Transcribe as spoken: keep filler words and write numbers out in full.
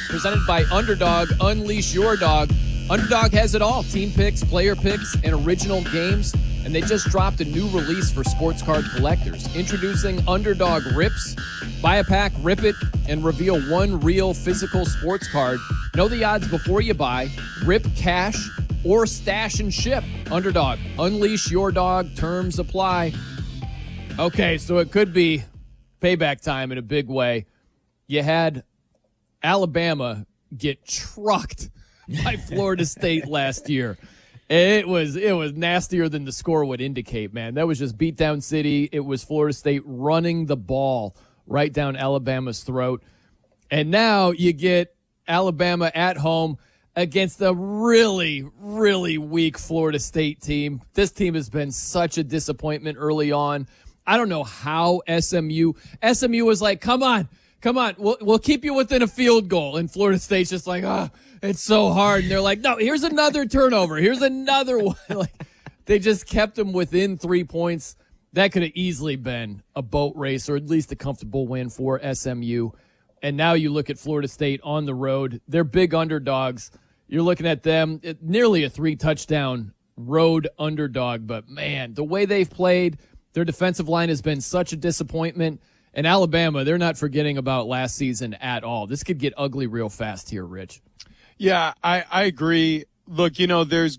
presented by Underdog. Unleash your dog. Underdog has it all. Team picks, player picks, and original games. And they just dropped a new release for sports card collectors. Introducing Underdog Rips. Buy a pack, rip it, and reveal one real physical sports card. Know the odds before you buy. Rip cash or stash and ship. Underdog. Unleash your dog. Terms apply. Okay, so it could be payback time in a big way. You had Alabama get trucked by Florida State last year. It was it was nastier than the score would indicate, man. That was just beatdown city. It was Florida State running the ball right down Alabama's throat. And now you get Alabama at home against a really, really weak Florida State team. This team has been such a disappointment early on. I don't know how S M U S M U was like, come on, come on, we'll, we'll keep you within a field goal. And Florida State's just like, ah, oh, it's so hard. And they're like, no, here's another turnover. Here's another one. Like, they just kept them within three points. That could have easily been a boat race or at least a comfortable win for S M U. And now you look at Florida State on the road. They're big underdogs. You're looking at them, it, nearly a three-touchdown road underdog. But, man, the way they've played, their defensive line has been such a disappointment. And Alabama, they're not forgetting about last season at all. This could get ugly real fast here, Rich. Yeah, I, I agree. Look, you know, there's